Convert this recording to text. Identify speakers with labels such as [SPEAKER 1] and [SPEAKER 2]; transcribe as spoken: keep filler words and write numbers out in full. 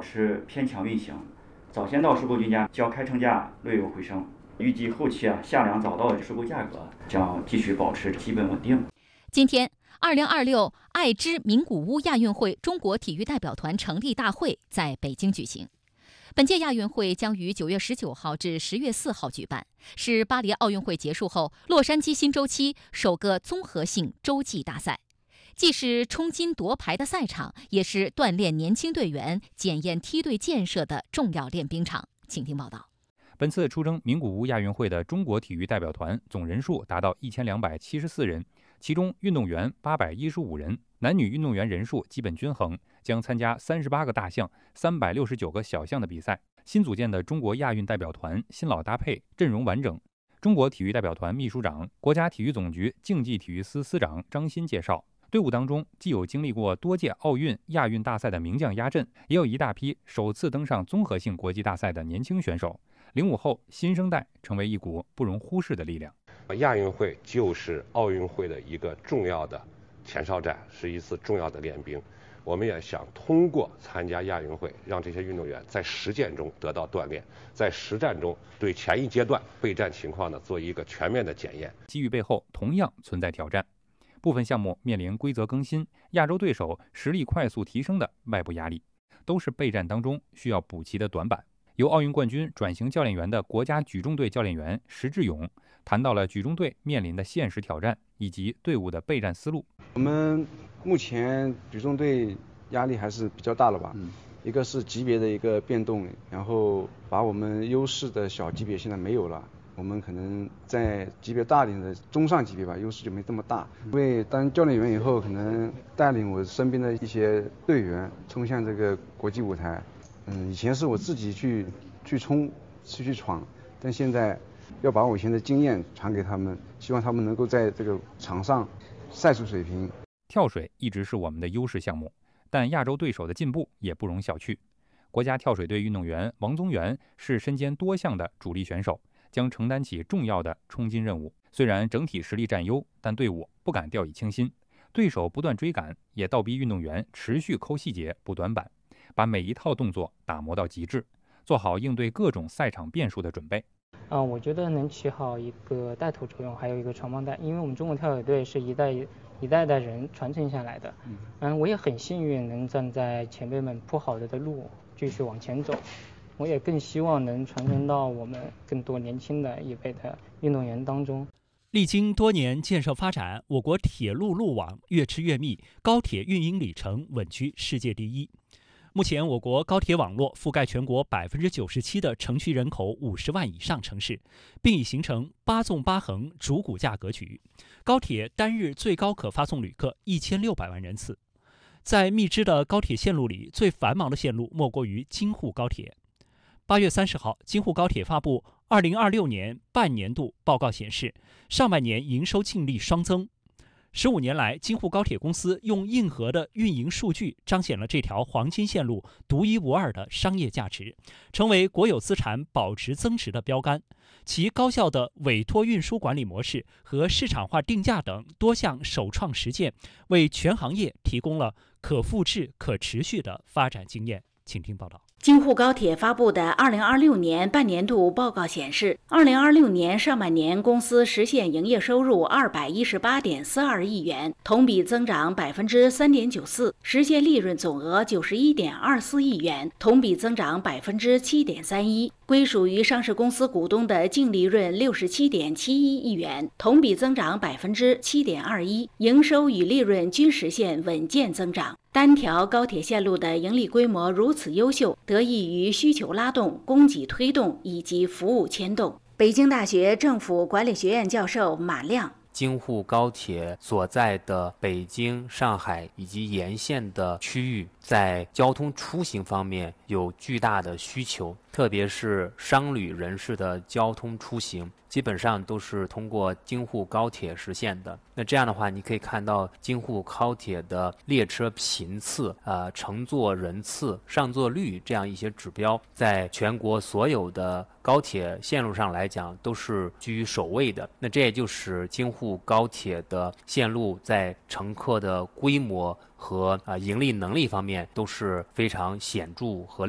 [SPEAKER 1] 持偏强运行，早先到事故均价较开成价略有回升。预计后期啊下梁早稻事故价格将继续保持基本稳定。
[SPEAKER 2] 今天，二零二六爱知名古屋亚运会中国体育代表团成立大会在北京举行。本届亚运会将于九月十九号至十月四号举办，是巴黎奥运会结束后洛杉矶新周期首个综合性洲际大赛，既是冲金夺牌的赛场，也是锻炼年轻队员、检验梯队建设的重要练兵场。请听报道。
[SPEAKER 3] 本次出征名古屋亚运会的中国体育代表团总人数达到一千两百七十四人，其中运动员八百一十五人，男女运动员人数基本均衡，将参加三十八个大项、三百六十九个小项的比赛。新组建的中国亚运代表团新老搭配，阵容完整。中国体育代表团秘书长、国家体育总局竞技体育司司长张欣介绍，队伍当中既有经历过多届奥运、亚运大赛的名将压阵，也有一大批首次登上综合性国际大赛的年轻选手。零五后新生代成为一股不容忽视的力量。
[SPEAKER 4] 亚运会就是奥运会的一个重要的前哨战，是一次重要的练兵。我们也想通过参加亚运会，让这些运动员在实践中得到锻炼，在实战中对前一阶段备战情况呢做一个全面的检验。
[SPEAKER 3] 机遇背后同样存在挑战，部分项目面临规则更新、亚洲对手实力快速提升的外部压力，都是备战当中需要补齐的短板。由奥运冠军转型教练员的国家举重队教练员石志勇谈到了举重队面临的现实挑战以及队伍的备战思路。
[SPEAKER 5] 我们目前举重队压力还是比较大的吧，嗯，一个是级别的一个变动，然后把我们优势的小级别现在没有了，我们可能在级别大一点的中上级别吧，优势就没这么大。因为当教练员以后，可能带领我身边的一些队员冲向这个国际舞台。嗯，以前是我自己去去冲去去闯，但现在要把我以前的经验传给他们，希望他们能够在这个场上赛出水平。
[SPEAKER 3] 跳水一直是我们的优势项目，但亚洲对手的进步也不容小觑。国家跳水队运动员王宗源是身兼多项的主力选手，将承担起重要的冲金任务。虽然整体实力占优，但队伍不敢掉以轻心，对手不断追赶，也倒逼运动员持续抠细节、补短板，把每一套动作打磨到极致，做好应对各种赛场变数的准备。
[SPEAKER 6] 啊、呃，我觉得能起好一个带头作用，还有一个传帮带，因为我们中国跳水队是一代一代代人传承下来的。嗯，嗯我也很幸运能站在前辈们铺好的的路继续往前走，我也更希望能传承到我们更多年轻的一辈的运动员当中。
[SPEAKER 7] 历经多年建设发展，我国铁路路网越吃越密，高铁运营里程稳居世界第一。目前，我国高铁网络覆盖全国百分之九十七的城区人口五十万以上城市，并已形成八纵八横主骨架格局。高铁单日最高可发送旅客一千六百万人次。在密支的高铁线路里，最繁忙的线路莫过于京沪高铁。八月三十号，京沪高铁发布二零二六年半年度报告显示，上半年营收净利双增。十五年来，京沪高铁公司用硬核的运营数据彰显了这条黄金线路独一无二的商业价值，成为国有资产保值增值的标杆。其高效的委托运输管理模式和市场化定价等多项首创实践，为全行业提供了可复制、可持续的发展经验。请听报道。
[SPEAKER 8] 京沪高铁发布的二零二六年半年度报告显示，二零二六年上半年公司实现营业收入二百一十八点四二亿元，同比增长百分之三点九四，实现利润总额九十一点二四亿元，同比增长百分之七点三一。归属于上市公司股东的净利润六十七点七一亿元，同比增长百分之七点二一，营收与利润均实现稳健增长。单条高铁线路的盈利规模如此优秀，得益于需求拉动、供给推动以及服务牵动。北京大学政府管理学院教授马亮。
[SPEAKER 9] 京沪高铁所在的北京、上海以及沿线的区域，在交通出行方面有巨大的需求，特别是商旅人士的交通出行，基本上都是通过京沪高铁实现的。那这样的话，你可以看到京沪高铁的列车频次、呃乘坐人次、上座率这样一些指标，在全国所有的高铁线路上来讲都是居于首位的。那这也就使京沪高铁的线路在乘客的规模和啊、呃、盈利能力方面都是非常显著和